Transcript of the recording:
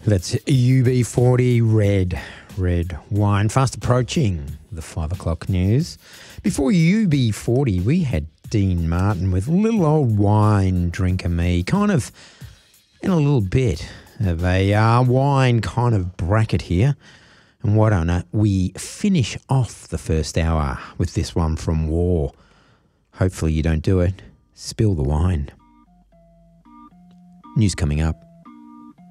That's UB40 red wine. Fast approaching the 5 o'clock news. Before UB40, we had Dean Martin with Little Old Wine Drinker Me, kind of in a little bit of a wine kind of bracket here. And why don't we finish off the first hour with this one from War. Hopefully you don't do it. Spill the wine. News coming up.